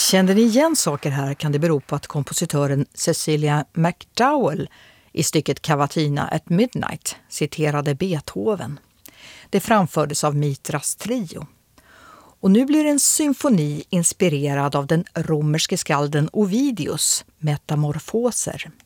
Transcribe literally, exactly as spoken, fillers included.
Kände ni igen saker här kan det bero på att kompositören Cecilia McDowell i stycket Cavatina at Midnight citerade Beethoven. Det framfördes av Mitras trio. Och nu blir en symfoni inspirerad av den romerske skalden Ovidius Metamorfoser.